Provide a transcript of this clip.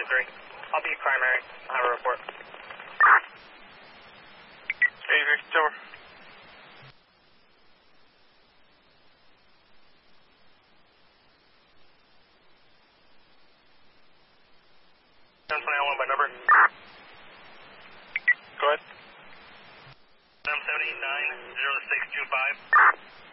2-3. I'll be primary. I'll have a report. 8-6, over. by number. Go ahead. 779-0625.